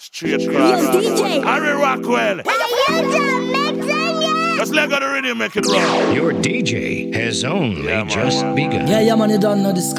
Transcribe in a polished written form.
Straight cross. Yo, DJ. Harry Rockwell. Just let go the rhythm, make it roll. Your DJ has only just begun. Yeah, man, you don't know this.